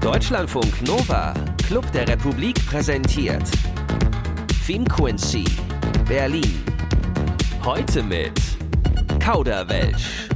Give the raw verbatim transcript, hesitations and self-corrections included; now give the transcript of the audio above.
Deutschlandfunk Nova, Club der Republik präsentiert Finquency, Berlin. Heute mit Kauderwelsch.